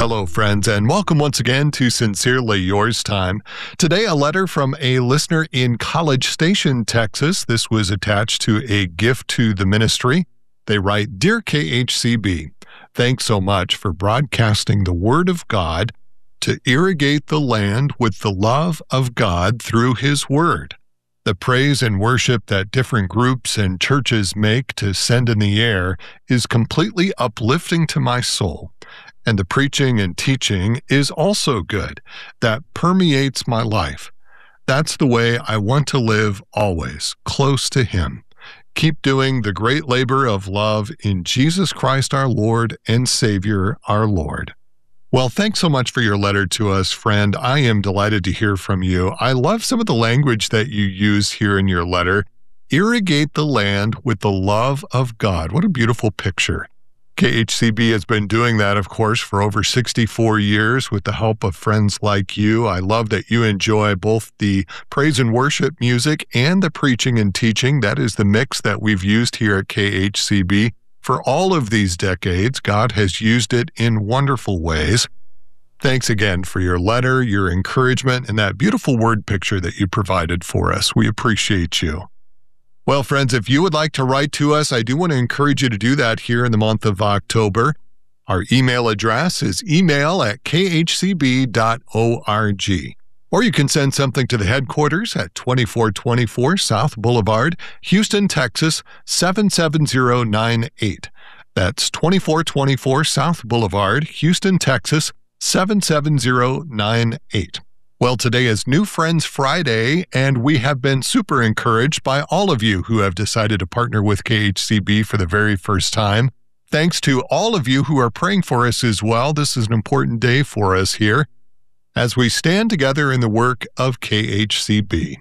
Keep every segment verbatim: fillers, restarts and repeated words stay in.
Hello, friends, and welcome once again to Sincerely Yours Time. Today, a letter from a listener in College Station, Texas. This was attached to a gift to the ministry. They write, "Dear K H C B, thanks so much for broadcasting the Word of God to irrigate the land with the love of God through His Word. The praise and worship that different groups and churches make to send in the air is completely uplifting to my soul. And the preaching and teaching is also good. That permeates my life. That's the way I want to live always, close to Him. Keep doing the great labor of love in Jesus Christ our Lord and Savior, our Lord." Well, thanks so much for your letter to us, friend. I am delighted to hear from you. I love some of the language that you use here in your letter. Irrigate the land with the love of God. What a beautiful picture. K H C B has been doing that, of course, for over sixty-four years with the help of friends like you. I love that you enjoy both the praise and worship music and the preaching and teaching. That is the mix that we've used here at K H C B. For all of these decades, God has used it in wonderful ways. Thanks again for your letter, your encouragement, and that beautiful word picture that you provided for us. We appreciate you. Well, friends, if you would like to write to us, I do want to encourage you to do that here in the month of October. Our email address is email at k h c b dot org. Or you can send something to the headquarters at twenty-four twenty-four South Boulevard, Houston, Texas, seven seven zero nine eight. That's twenty-four twenty-four South Boulevard, Houston, Texas, seven seven zero nine eight. Well, today is New Friends Friday, and we have been super encouraged by all of you who have decided to partner with K H C B for the very first time. Thanks to all of you who are praying for us as well. This is an important day for us here as we stand together in the work of K H C B.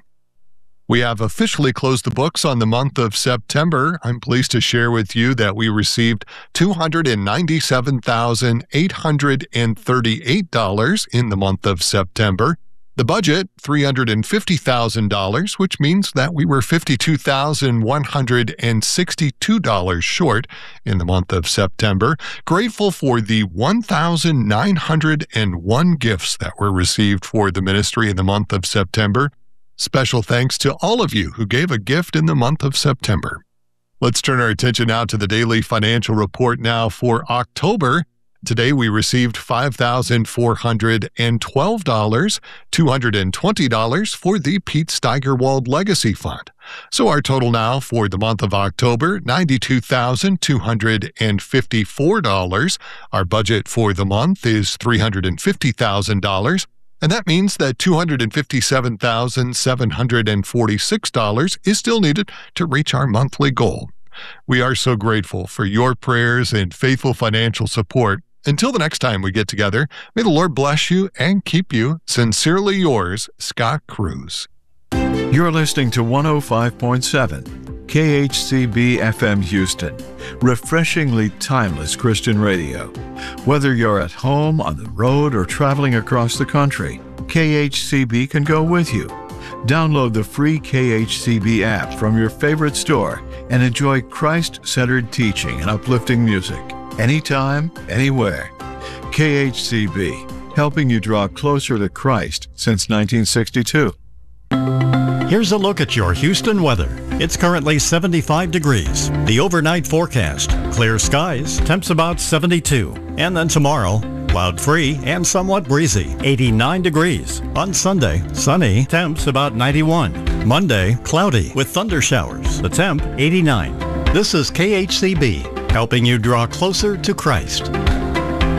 We have officially closed the books on the month of September. I'm pleased to share with you that we received two hundred ninety-seven thousand eight hundred thirty-eight dollars in the month of September. The budget, three hundred fifty thousand dollars, which means that we were fifty-two thousand one hundred sixty-two dollars short in the month of September. Grateful for the one thousand nine hundred one gifts that were received for the ministry in the month of September. Special thanks to all of you who gave a gift in the month of September. Let's turn our attention now to the daily financial report now for October. Today, we received five thousand four hundred twelve dollars, two hundred twenty dollars for the Pete Steigerwald Legacy Fund. So our total now for the month of October, ninety-two thousand two hundred fifty-four dollars. Our budget for the month is three hundred fifty thousand dollars. And that means that two hundred fifty-seven thousand seven hundred forty-six dollars is still needed to reach our monthly goal. We are so grateful for your prayers and faithful financial support. Until the next time we get together, may the Lord bless you and keep you. Sincerely yours, Scott Cruz. You're listening to one oh five point seven K H C B F M Houston, refreshingly timeless Christian radio. Whether you're at home, on the road, or traveling across the country, K H C B can go with you. Download the free K H C B app from your favorite store and enjoy Christ-centered teaching and uplifting music. Anytime, anywhere. K H C B, helping you draw closer to Christ since nineteen sixty-two. Here's a look at your Houston weather. It's currently seventy-five degrees. The overnight forecast, clear skies, temps about seventy-two. And then tomorrow, cloud-free and somewhat breezy, eighty-nine degrees. On Sunday, sunny, temps about ninety-one. Monday, cloudy with thunder showers. The temp, eighty-nine. This is K H C B, helping you draw closer to Christ.